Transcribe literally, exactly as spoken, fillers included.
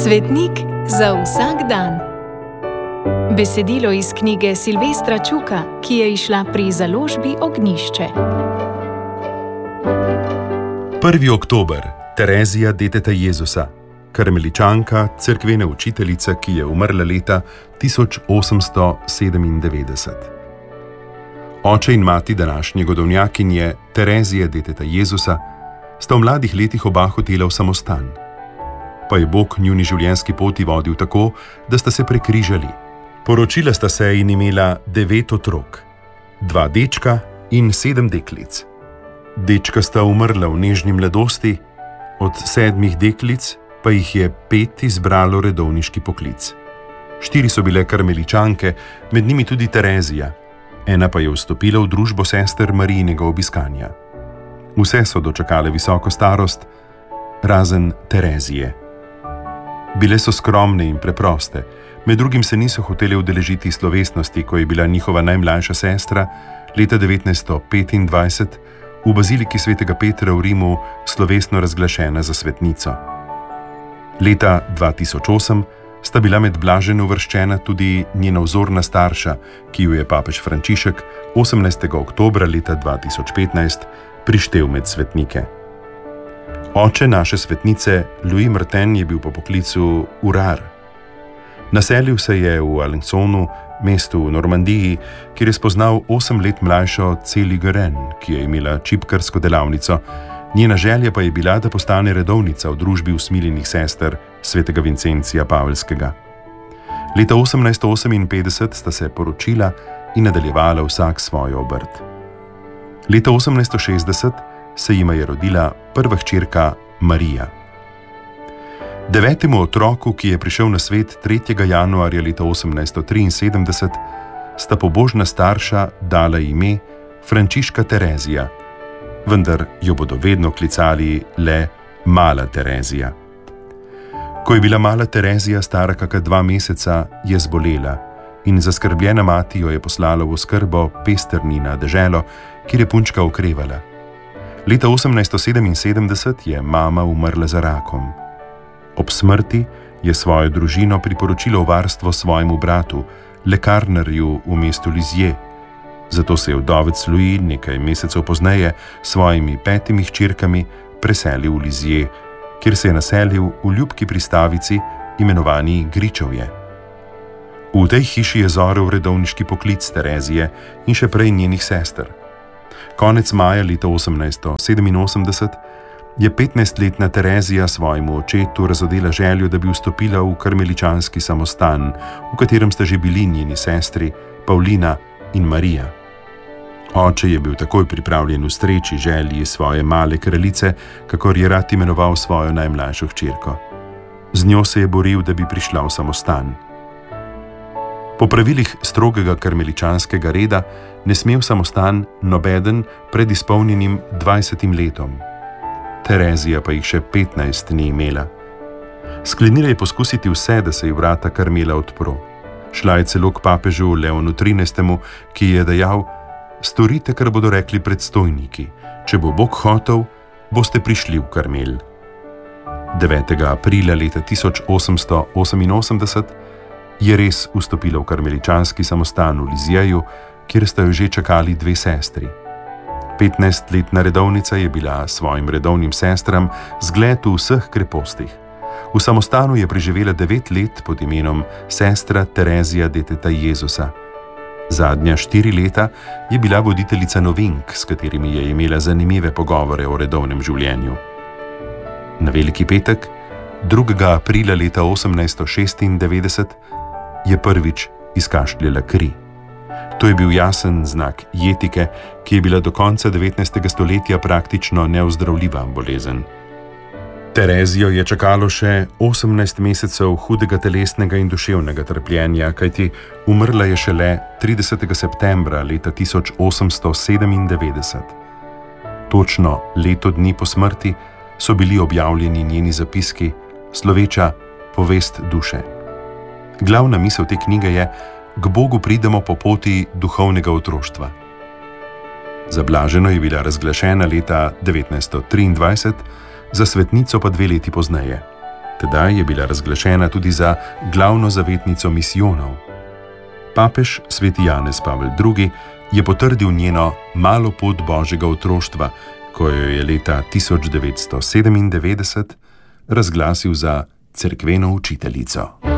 Svetnik za vsak dan. Besedilo iz knjige Silvestra Čuka, ki je izšla pri založbi Ognjišče. prvi oktober. Terezija deteta Jezusa, karmeličanka, cerkvena učiteljica, ki je umrla leta tisoč osemsto sedemindevetdeset. Oče in mati današnje godovnjakinje Terezije deteta Jezusa sta v mladih letih oba hotela v samostan. Pa je Bog njuni življenjski poti vodil tako, da sta se prekrižali. Poročila sta se in imela devet otrok, dva dečka in sedem deklic. Dečka sta umrla v nežni mladosti, od sedmih deklic pa jih je pet izbralo redovniški poklic. Štiri so bile karmeličanke, med njimi tudi Terezija, ena pa je vstopila v družbo sester Marijinega obiskanja. Vse so dočakale visoko starost, razen Terezije. Bile so skromne in preproste, med drugim se niso hotele udeležiti slovesnosti, ko je bila njihova najmlajša sestra leta devetnajststo petindvajset v baziliki svetega Petra v Rimu slovesno razglašena za svetnico. Leta dva tisoč osem sta bila med blažene uvrščena tudi njena vzorna starša, ki jo je papež Frančišek osemnajstega oktobra leta dva tisoč petnajst prištel med svetnike. Oče naše svetnice, Louis Martin, je bil po poklicu urar. Naselil se je v Alençonu, mestu v Normandiji, kjer je spoznal osem let mlajšo Célie Guérin, ki je imela čipkarsko delavnico. Njena želja pa je bila, da postane redovnica v družbi usmiljenih sester svetega Vincencija Pavelskega. Leta osemnajststo oseminpetdeset sta se poročila in nadaljevala vsak svojo obrt. Leta osemnajststo šestdeset se jima je rodila prva hčerka Marija. Devetemu otroku, ki je prišel na svet tretjega januarja leta osemnajststo triinsedemdeset, sta pobožna starša dala ime Frančiška Terezija, vendar jo bodo vedno klicali le Mala Terezija. Ko je bila mala Terezija stara kaka dva meseca, je zbolela in zaskrbljena mati jo je poslala v oskrbo Pesterni na deželo, kjer je punčka okrevala. Leta osemnajststo sedeminsedemdeset je mama umrla za rakom. Ob smrti je svojo družino priporočila v varstvo svojemu bratu, lekarnarju v mestu Lisieux. Zato se je vdovec Louis nekaj mesecev pozneje s svojimi petimi hčerkami preselil v Lisieux, kjer se je naselil v ljubki pristavici, imenovani Gričovje. V tej hiši je zorel redovniški poklic Terezije in še prej njenih sester. Konec maja leta osemnajststo sedeminosemdeset je petnajstletna Terezija svojemu očetu razodela željo, da bi vstopila v karmeličanski samostan, v katerem sta že bili njeni sestri Paulina in Marija. Oče je bil takoj pripravljen ustreči želji svoje male kraljice, kakor je rad imenoval svojo najmlajšo hčerko. Z njo se je boril, da bi prišla v samostan. Po pravilih strogega karmeličanskega reda ne sme v samostan nobeden pred izpolnjenim dvajsetim letom. Terezija pa jih še petnajst ni imela. Sklenila je poskusiti vse, da se ji vrata Karmela odpro. Šla je celo k papežu Leonu trinajstemu, ki je dejal: storite, kar bodo rekli predstojniki. Če bo Bog hotel, boste prišli v Karmel. devetega aprila leta tisoč osemsto oseminosemdeset je res vstopila v karmeličanski samostan v Lisieuxu, kjer sta jo že čakali dve sestri. petnajstletna redovnica je bila svojim redovnim sestram zgled v vseh krepostih. V samostanu je preživela devet let pod imenom sestra Terezija deteta Jezusa. Zadnja štiri leta je bila voditeljica novink, s katerimi je imela zanimive pogovore o redovnem življenju. Na veliki petek, drugega aprila leta osemnajststo šestindevetdeset, je prvič izkašljala kri. To je bil jasen znak jetike, ki je bila do konca devetnajstega stoletja praktično neozdravljiva bolezen. Terezijo je čakalo še osemnajst mesecev hudega telesnega in duševnega trpljenja, kajti umrla je šele tridesetega septembra leta tisoč osemsto sedemindevetdeset. Točno leto dni po smrti so bili objavljeni njeni zapiski, sloveča povest duše. Glavna misel te knjige je: k Bogu pridemo po poti duhovnega otroštva. Za blaženo je bila razglašena leta devetnajststo triindvajset, za svetnico pa dve leti pozneje. Tedaj je bila razglašena tudi za glavno zavetnico misijonov. Papež sveti Janez Pavel drugi. je potrdil njeno malo pot božjega otroštva, ko jo je leta tisoč devetsto sedemindevetdeset razglasil za cerkveno učiteljico.